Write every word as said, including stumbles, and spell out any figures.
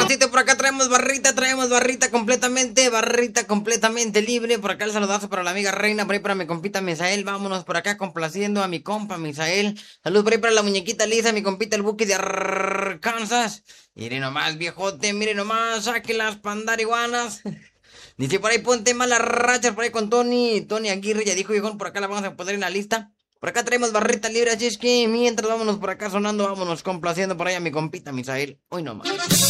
saborcito, por acá traemos barrita, traemos barrita completamente, barrita completamente libre. Por acá el saludazo para la amiga Reina, por ahí para mi compita Misael. Vámonos por acá complaciendo a mi compa Misael. Salud por ahí para la muñequita Lisa, mi compita el Buki de Arkansas. Mire nomás, viejote, mire nomás, saque las pandariguanas. Dice por ahí, ponte malas rachas por ahí con Tony. Tony Aguirre ya dijo, viejón, por acá la vamos a poner en la lista. Por acá traemos barrita libre, así es que mientras vámonos por acá sonando, vámonos complaciendo por ahí a mi compita Misael. Hoy nomás.